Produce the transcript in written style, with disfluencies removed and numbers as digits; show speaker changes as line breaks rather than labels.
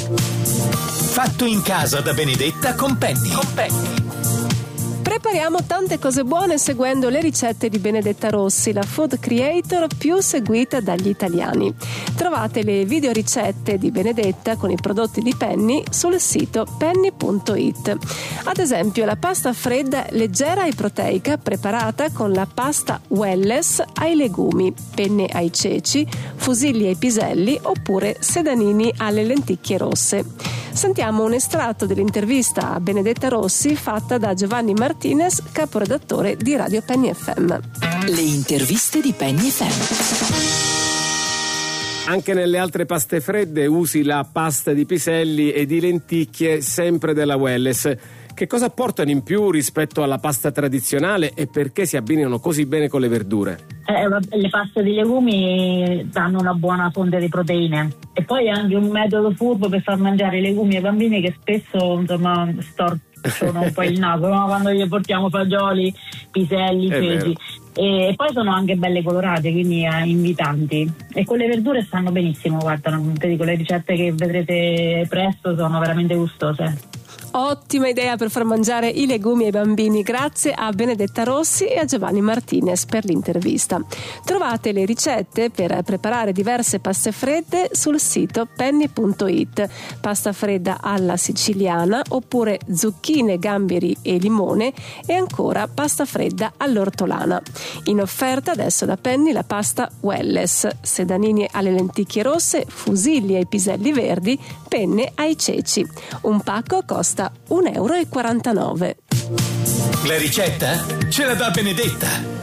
Fatto in casa da Benedetta con Penny.
Prepariamo tante cose buone seguendo le ricette di Benedetta Rossi, la food creator più seguita dagli italiani. Trovate le video ricette di Benedetta con i prodotti di Penny sul sito penny.it. Ad esempio la pasta fredda leggera e proteica preparata con la pasta Welless ai legumi, penne ai ceci, fusilli ai piselli oppure sedanini alle lenticchie rosse. Sentiamo un estratto dell'intervista a Benedetta Rossi fatta da Giovanni Martinez, caporedattore di Radio Penny FM.
Le interviste di Penny FM.
Anche nelle altre paste fredde usi la pasta di piselli e di lenticchie sempre della Welless. Che cosa apportano in più rispetto alla pasta tradizionale e perché si abbinano così bene con le verdure?
Le paste di legumi danno una buona fonte di proteine e poi è anche un metodo furbo per far mangiare i legumi ai bambini che spesso storcono un po' il naso, no? Quando gli portiamo fagioli, piselli, ceci. E poi sono anche belle colorate, quindi invitanti, e con le verdure stanno benissimo. Guarda, ti dico, le ricette che vedrete presto sono veramente gustose.
Ottima idea per far mangiare i legumi ai bambini. Grazie a Benedetta Rossi e a Giovanni Martinez per l'intervista. Trovate le ricette per preparare diverse paste fredde sul sito penny.it. Pasta fredda alla siciliana oppure zucchine, gamberi e limone, e ancora pasta fredda all'ortolana. In offerta adesso da Penny la pasta Welless, sedanini alle lenticchie rosse, fusilli ai piselli verdi, penne ai ceci. Un pacco costa €1,49.
La ricetta ce la dà Benedetta.